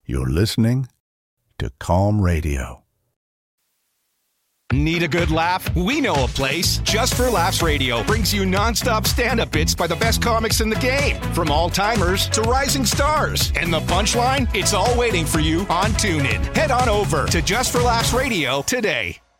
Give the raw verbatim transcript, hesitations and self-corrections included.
You're listening to Calm Radio. Need a good laugh? We know a place. Just for Laughs Radio brings you nonstop stand-up bits by the best comics in the game. From all-timers to rising stars. And the punchline? It's all waiting for you on TuneIn. Head on over to Just for Laughs Radio today.